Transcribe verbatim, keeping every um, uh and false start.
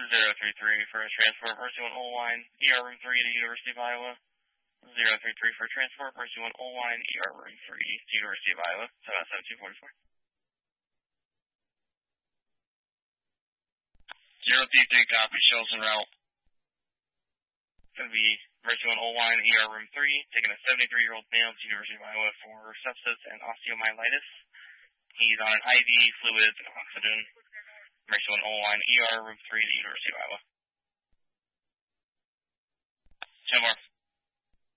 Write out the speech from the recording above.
zero three three for transport, Mercy one Oline, E R room three to University of Iowa. zero three three for transport, Mercy one Oline, E R room three to University of Iowa. seven seven two four four. zero three three copy, shells en route. It's going to be Mercy one Oline, E R room three, taking a seventy-three-year-old male to University of Iowa for sepsis and osteomyelitis. He's on an I V, fluids, and oxygen. Mercy one Oline, E R room three to University of Iowa. ten more.